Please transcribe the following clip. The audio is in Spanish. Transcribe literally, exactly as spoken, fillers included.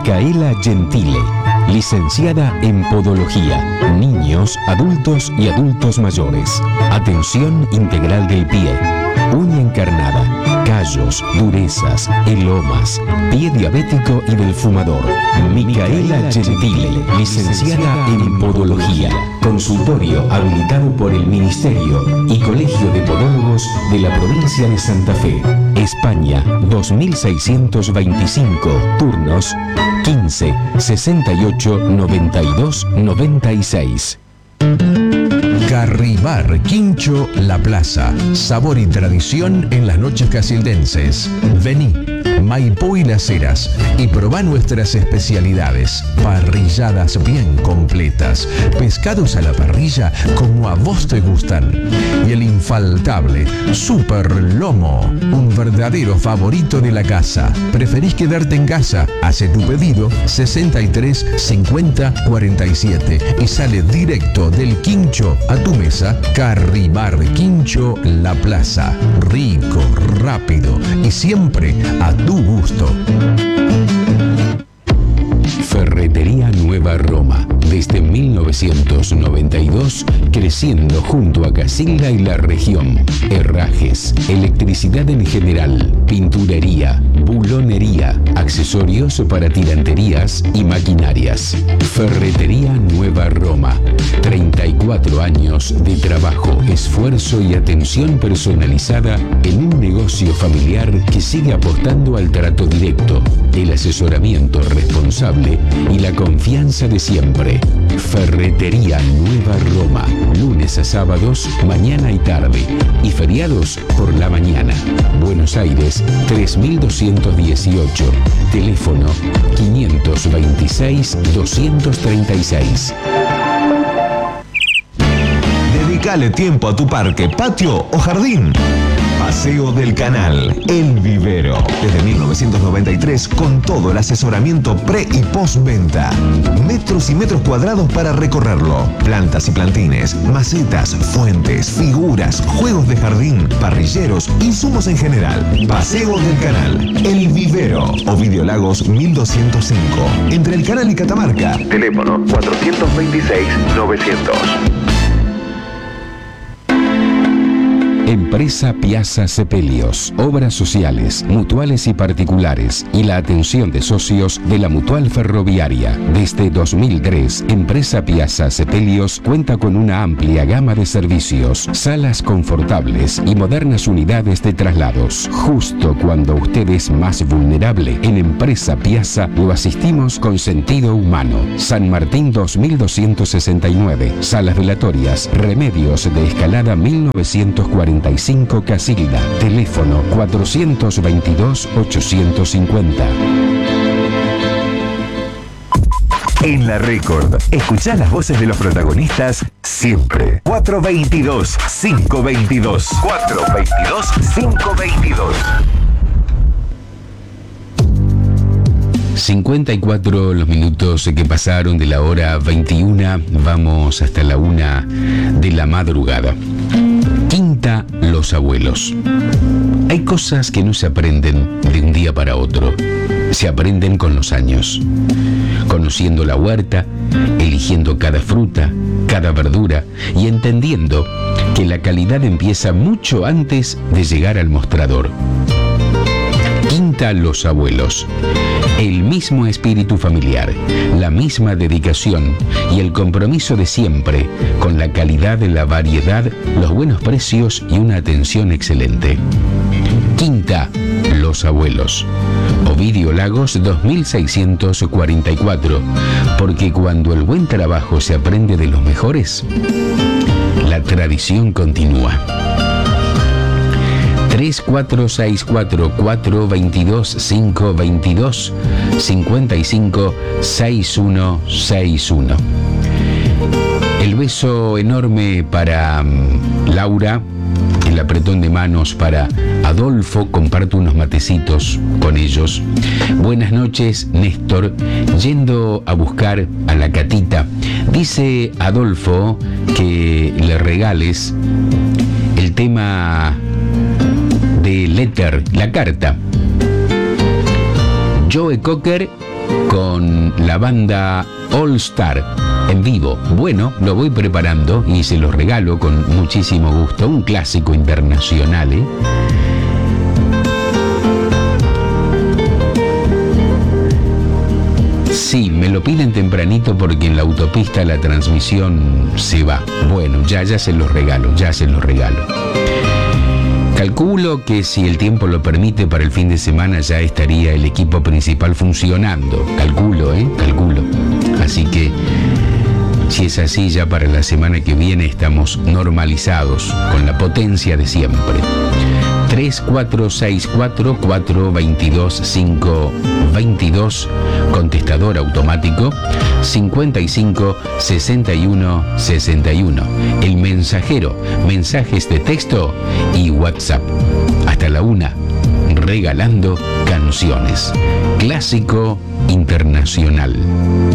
Micaela Gentile, licenciada en Podología, niños, adultos y adultos mayores. Atención integral del pie, uña encarnada, callos, durezas, elomas, pie diabético y del fumador. Micaela Gentile, licenciada en Podología. Consultorio habilitado por el Ministerio y Colegio de Podólogos de la provincia de Santa Fe. España, dos mil seiscientos veinticinco, turnos quince, sesenta y ocho, noventa y dos, noventa y seis. Carribar Quincho La Plaza. Sabor y tradición en las noches casildenses. Vení, Maipú y Las Heras, y probá nuestras especialidades. Parrilladas bien completas, pescados a la parrilla como a vos te gustan. Y el infaltable Super Lomo, un verdadero favorito de la casa. ¿Preferís quedarte en casa? Hace tu pedido sesenta y tres, cincuenta, cuarenta y siete y sale directo del Quincho a tu mesa. Carribar Quincho La Plaza. Rico, rápido y siempre a tu gusto. Ferretería Nueva Roma, desde mil novecientos noventa y dos, creciendo junto a Casilda y la región. Herrajes, electricidad en general, pinturería, bulonería, accesorios para tiranterías y maquinarias. Ferretería Nueva Roma, treinta y cuatro años de trabajo, esfuerzo y atención personalizada en un negocio familiar que sigue apostando al trato directo, el asesoramiento responsable y la confianza de siempre. Ferretería Nueva Roma, lunes a sábados, mañana y tarde, y feriados por la mañana. Buenos Aires, tres mil doscientos dieciocho, teléfono quinientos veintiséis, doscientos treinta y seis. Dedicale tiempo a tu parque, patio o jardín. Paseo del Canal, El Vivero. Desde mil novecientos noventa y tres, con todo el asesoramiento pre y postventa. Metros y metros cuadrados para recorrerlo. Plantas y plantines, macetas, fuentes, figuras, juegos de jardín, parrilleros, insumos en general. Paseo del Canal, El Vivero. Ovidio Lagos mil doscientos cinco. Entre el Canal y Catamarca. Teléfono cuatrocientos veintiséis, novecientos. Empresa Piazza Sepelios, obras sociales, mutuales y particulares y la atención de socios de la Mutual Ferroviaria. Desde dos mil tres, Empresa Piazza Sepelios cuenta con una amplia gama de servicios, salas confortables y modernas unidades de traslados. Justo cuando usted es más vulnerable, en Empresa Piazza lo asistimos con sentido humano. San Martín dos mil doscientos sesenta y nueve, salas velatorias, Remedios de Escalada mil novecientos cuarenta y cinco Casilda, teléfono cuatrocientos veintidós, ochocientos cincuenta. En La Record, escuchá las voces de los protagonistas siempre. cuatro veintidós, cinco veintidós. cuatro veintidós, cinco veintidós. cincuenta y cuatro los minutos que pasaron de la hora veintiuna, vamos hasta la una de la madrugada. Quinta Los Abuelos. Hay cosas que no se aprenden de un día para otro, se aprenden con los años. Conociendo la huerta, eligiendo cada fruta, cada verdura y entendiendo que la calidad empieza mucho antes de llegar al mostrador. Quinta Los Abuelos. El mismo espíritu familiar, la misma dedicación y el compromiso de siempre con la calidad de la variedad, los buenos precios y una atención excelente. Quinta Los Abuelos. Ovidio Lagos dos mil seiscientos cuarenta y cuatro, porque cuando el buen trabajo se aprende de los mejores, la tradición continúa. tres cuatro seis cuatro, cuatro veintidós, cinco veintidós, cincuenta y cinco, sesenta y uno sesenta y uno. El beso enorme para um, Laura, el apretón de manos para Adolfo, comparto unos matecitos con ellos. Buenas noches, Néstor, yendo a buscar a la Catita. Dice Adolfo que le regales el tema de Letter, la carta. Joe Cocker con la banda All Star en vivo. Bueno, lo voy preparando y se los regalo con muchísimo gusto. Un clásico internacional, ¿eh? Sí, me lo piden tempranito porque en la autopista la transmisión se va. Bueno, ya, ya se los regalo, ya se los regalo. Calculo que si el tiempo lo permite, para el fin de semana ya estaría el equipo principal funcionando. Calculo, ¿eh? Calculo. Así que, si es así, ya para la semana que viene estamos normalizados con la potencia de siempre. tres cuatro seis cuatro, cuatro dos dos, cinco dos dos, contestador automático cincuenta y cinco, sesenta y uno, sesenta y uno. El mensajero, mensajes de texto y WhatsApp. Hasta la una, regalando canciones. Clásico internacional.